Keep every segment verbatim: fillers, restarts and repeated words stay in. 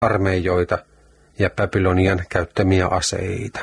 armeijoita ja Babylonian käyttämiä aseita.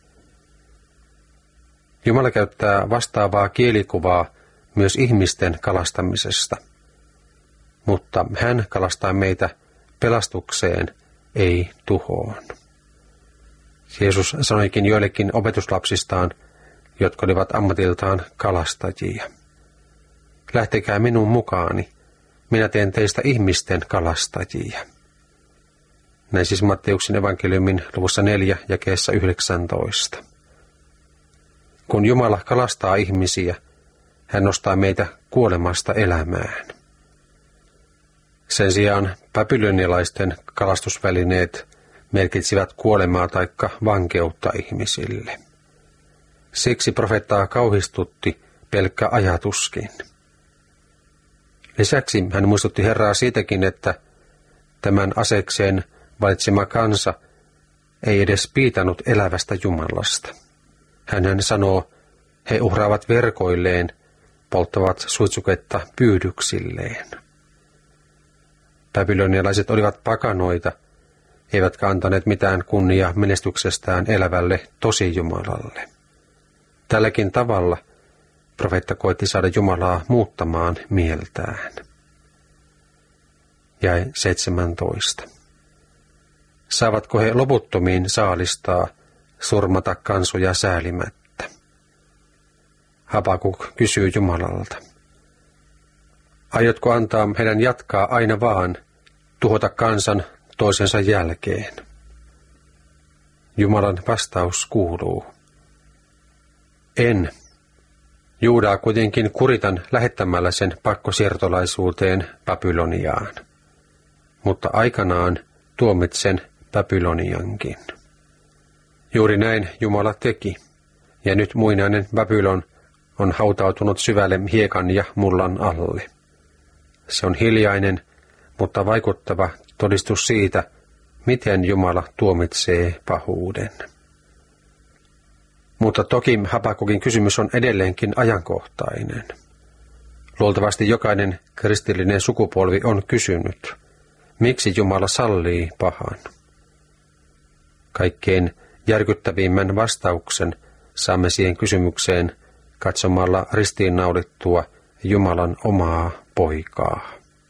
Jumala käyttää vastaavaa kielikuvaa myös ihmisten kalastamisesta, mutta hän kalastaa meitä pelastukseen, ei tuhoon. Jeesus sanoikin joillekin opetuslapsistaan, jotka olivat ammatiltaan kalastajia. Lähtekää minun mukaani, minä teen teistä ihmisten kalastajia. Näin siis Matteuksen evankeliumin luvussa neljä jakeessa yhdeksäntoista. Kun Jumala kalastaa ihmisiä, hän nostaa meitä kuolemasta elämään. Sen sijaan babylonialaisten kalastusvälineet merkitsivät kuolemaa taikka vankeutta ihmisille. Siksi profeettaa kauhistutti pelkkä ajatuskin. Lisäksi hän muistutti Herraa siitäkin, että tämän asekseen valitsema kansa ei edes piitannut elävästä Jumalasta. Hänhän sanoo, he uhraavat verkoilleen, polttavat suitsuketta pyydyksilleen. Babylonialaiset olivat pakanoita, eivätkä antaneet mitään kunniaa menestyksestään elävälle tosijumalalle. Tälläkin tavalla profeetta koitti saada Jumalaa muuttamaan mieltään. Jae seitsemäntoista. Saavatko he loputtomiin saalistaa, surmata kansoja säälimättä? Habakuk kysyy Jumalalta. Aiotko antaa heidän jatkaa aina vaan, tuhota kansan toisensa jälkeen? Jumalan vastaus kuuluu. En. Juudaa kuitenkin kuritan lähettämällä sen pakkosiirtolaisuuteen Babyloniaan. Mutta aikanaan tuomitsen Babyloniankin. Juuri näin Jumala teki, ja nyt muinainen Babylon on hautautunut syvälle hiekan ja mullan alle. Se on hiljainen, mutta vaikuttava todistus siitä, miten Jumala tuomitsee pahuuden. Mutta toki Habakukin kysymys on edelleenkin ajankohtainen. Luultavasti jokainen kristillinen sukupolvi on kysynyt, miksi Jumala sallii pahan. Kaikkein järkyttävimmän vastauksen saamme siihen kysymykseen katsomalla ristiinnaulittua Jumalan omaa poikaa.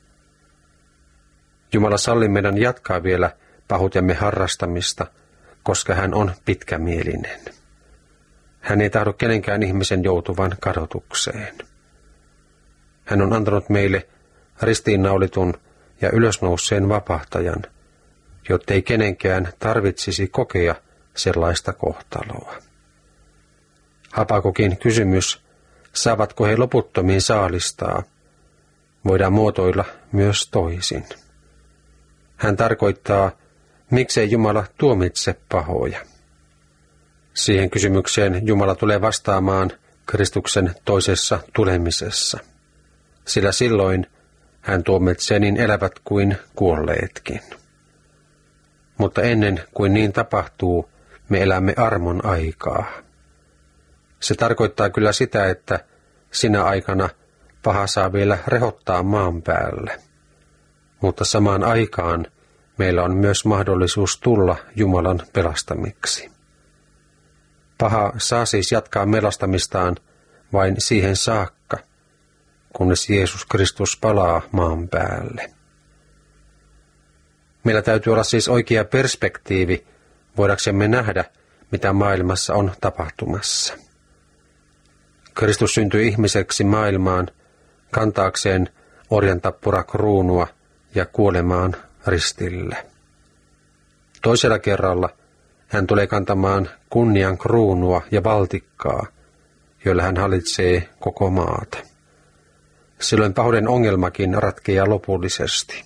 Jumala salli meidän jatkaa vielä pahuutemme harrastamista, koska hän on pitkämielinen. Hän ei tahdo kenenkään ihmisen joutuvan kadotukseen. Hän on antanut meille ristiinnaulitun ja ylösnouseen vapahtajan, jottei kenenkään tarvitsisi kokea sellaista kohtaloa. Habakukin kysymys, saavatko he loputtomiin saalistaa, voidaan muotoilla myös toisin. Hän tarkoittaa, miksei Jumala tuomitse pahoja. Siihen kysymykseen Jumala tulee vastaamaan Kristuksen toisessa tulemisessa, sillä silloin hän tuomitsee niin elävät kuin kuolleetkin. Mutta ennen kuin niin tapahtuu, me elämme armon aikaa. Se tarkoittaa kyllä sitä, että sinä aikana paha saa vielä rehottaa maan päälle. Mutta samaan aikaan meillä on myös mahdollisuus tulla Jumalan pelastamiksi. Paha saa siis jatkaa melastamistaan vain siihen saakka, kunnes Jeesus Kristus palaa maan päälle. Meillä täytyy olla siis oikea perspektiivi, voidaksemme nähdä, mitä maailmassa on tapahtumassa. Kristus syntyi ihmiseksi maailmaan kantaakseen orjantappura-kruunua ja kuolemaan ristille. Toisella kerralla hän tulee kantamaan kunnian kruunua ja valtikkaa, joilla hän hallitsee koko maata. Silloin pahuuden ongelmakin ratkeaa lopullisesti.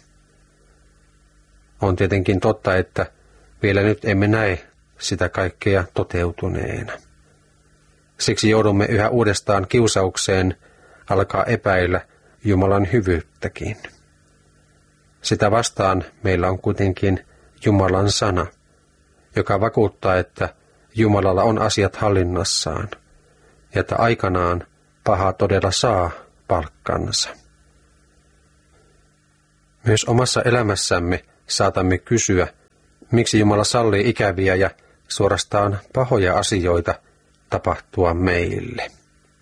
On tietenkin totta, että vielä nyt emme näe sitä kaikkea toteutuneena. Siksi joudumme yhä uudestaan kiusaukseen alkaa epäillä Jumalan hyvyyttäkin. Sitä vastaan meillä on kuitenkin Jumalan sana, joka vakuuttaa, että Jumalalla on asiat hallinnassaan ja että aikanaan paha todella saa palkkansa. Myös omassa elämässämme saatamme kysyä, miksi Jumala sallii ikäviä ja suorastaan pahoja asioita tapahtua meille.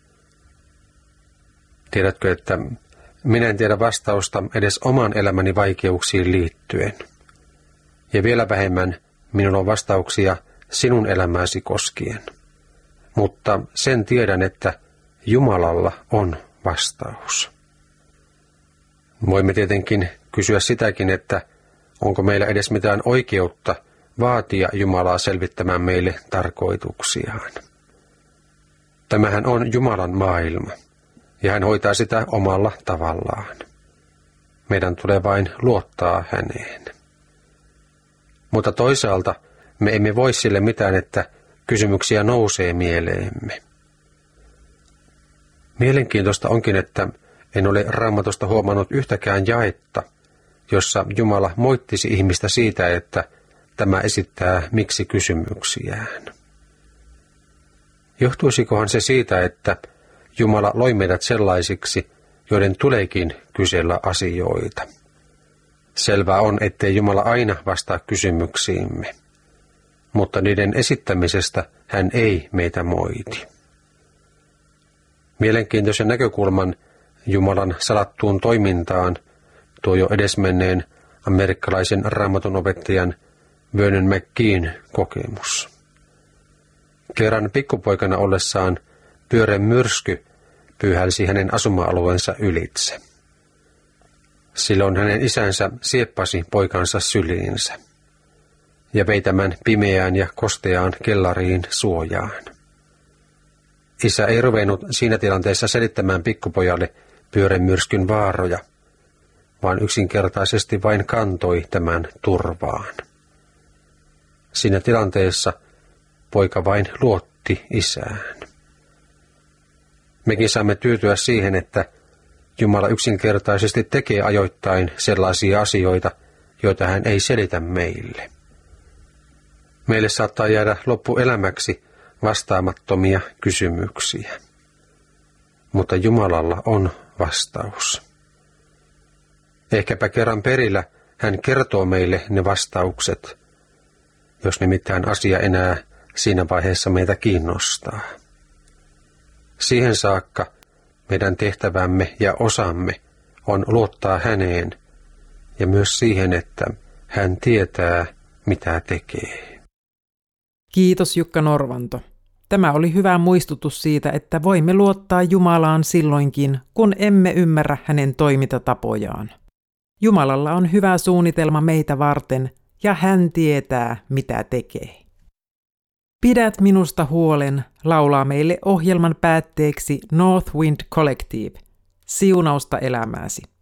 Tiedätkö, että minä en tiedä vastausta edes oman elämäni vaikeuksiin liittyen. Ja vielä vähemmän minulla on vastauksia sinun elämääsi koskien. Mutta sen tiedän, että Jumalalla on vastaus. Voimme tietenkin kysyä sitäkin, että onko meillä edes mitään oikeutta vaatia Jumalaa selvittämään meille tarkoituksiaan. Tämähän on Jumalan maailma, ja hän hoitaa sitä omalla tavallaan. Meidän tulee vain luottaa häneen. Mutta toisaalta me emme voi sille mitään, että kysymyksiä nousee mieleemme. Mielenkiintoista onkin, että en ole Raamatusta huomannut yhtäkään jaetta, jossa Jumala moittisi ihmistä siitä, että tämä esittää miksi kysymyksiään. Johtuisikohan se siitä, että Jumala loi meidät sellaisiksi, joiden tuleekin kysellä asioita. Selvää on, ettei Jumala aina vastaa kysymyksiimme, mutta niiden esittämisestä hän ei meitä moiti. Mielenkiintoisen näkökulman Jumalan salattuun toimintaan tuo jo edesmenneen amerikkalaisen raamatun opettajan Vernon McGee'n kokemus. Kerran pikkupoikana ollessaan pyöreä myrsky pyyhälsi hänen asuma-alueensa ylitse. Silloin hänen isänsä sieppasi poikansa syliinsä ja vei tämän pimeään ja kosteaan kellariin suojaan. Isä ei ruvennut siinä tilanteessa selittämään pikkupojalle pyöreän myrskyn vaaroja, vaan yksinkertaisesti vain kantoi tämän turvaan. Siinä tilanteessa poika vain luotti isään. Mekin saamme tyytyä siihen, että Jumala yksinkertaisesti tekee ajoittain sellaisia asioita, joita hän ei selitä meille. Meille saattaa jäädä loppuelämäksi vastaamattomia kysymyksiä. Mutta Jumalalla on vastaus. Ehkäpä kerran perillä hän kertoo meille ne vastaukset, jos nimittäin asia enää siinä vaiheessa meitä kiinnostaa. Siihen saakka meidän tehtävämme ja osamme on luottaa häneen ja myös siihen, että hän tietää, mitä tekee. Kiitos Jukka Norvanto. Tämä oli hyvä muistutus siitä, että voimme luottaa Jumalaan silloinkin, kun emme ymmärrä hänen toimintatapojaan. Jumalalla on hyvä suunnitelma meitä varten ja hän tietää, mitä tekee. Pidät minusta huolen, laulaa meille ohjelman päätteeksi North Wind Collective. Siunausta elämääsi.